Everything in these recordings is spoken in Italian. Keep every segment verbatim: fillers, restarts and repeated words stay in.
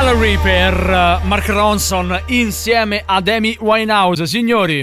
Valerie per Mark Ronson insieme ad Amy Winehouse. Signori,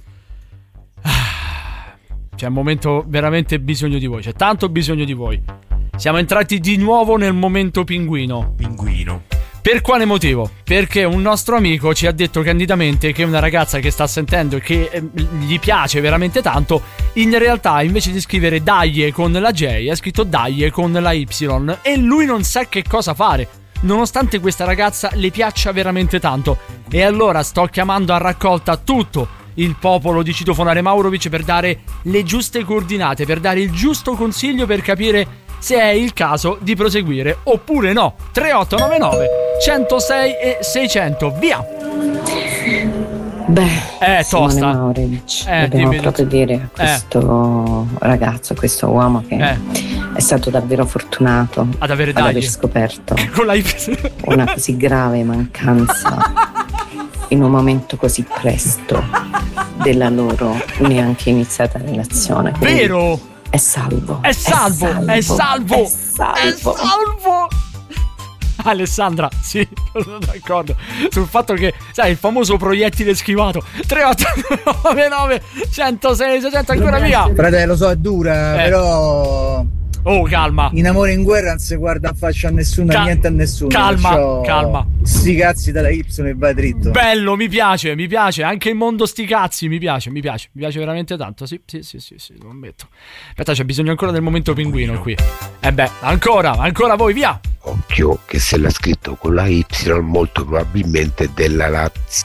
c'è un momento veramente bisogno di voi, c'è tanto bisogno di voi. Siamo entrati di nuovo nel momento pinguino. Pinguino. Per quale motivo? Perché un nostro amico ci ha detto candidamente che una ragazza che sta sentendo e che eh, gli piace veramente tanto, in realtà invece di scrivere Daglie con la J ha scritto Daglie con la Y, e lui non sa che cosa fare, nonostante questa ragazza le piaccia veramente tanto. E allora sto chiamando a raccolta tutto il popolo di Citofonare Maurovic per dare le giuste coordinate, per dare il giusto consiglio, per capire se è il caso di proseguire oppure no. Tre otto nove nove centosei e seicento, via. Beh, eh, tosta. Simone Maurovic, eh, dobbiamo proprio dire a questo eh. ragazzo, a questo uomo che eh. è stato davvero fortunato ad, avere ad aver scoperto con la una così grave mancanza in un momento così presto della loro neanche iniziata relazione. Quindi vero? È salvo. È salvo. È salvo. È salvo. È salvo. È salvo. Alessandra, sì, sono d'accordo sul fatto che, sai, il famoso proiettile schivato. Tre otto nove nove centosei seicento, ancora via. Fratello, so è dura, eh. però oh, calma. In amore e in guerra non si guarda in faccia a nessuno, Cal- niente a nessuno. Calma, perciò calma. Sti cazzi dalla Y e vai dritto. Bello, mi piace, mi piace. Anche il mondo sti cazzi, mi piace, mi piace. Mi piace veramente tanto. Sì, sì, sì, sì, sì, lo ammetto. Aspetta, c'è bisogno ancora del momento pinguino qui. Eh beh, ancora, ancora voi, via. Occhio che se l'ha scritto con la Y molto probabilmente della Lazio.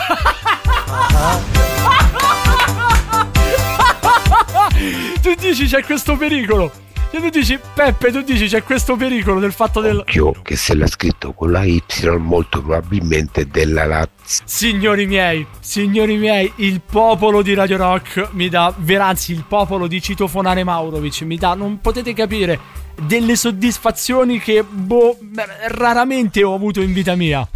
Tu dici c'è questo pericolo. E tu dici, Peppe, tu dici c'è questo pericolo del fatto del... Occhio che se l'ha scritto con la Y molto probabilmente della Lazio. Signori miei, signori miei, il popolo di Radio Rock mi dà, veranzi il popolo di Citofonare Maurovic mi dà, non potete capire, delle soddisfazioni che, boh, raramente ho avuto in vita mia.